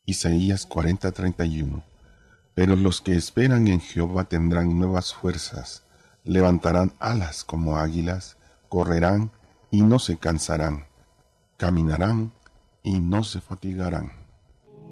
Isaías 40:31. Pero los que esperan en Jehová tendrán nuevas fuerzas, levantarán alas como águilas, correrán y no se cansarán, caminarán y no se fatigarán.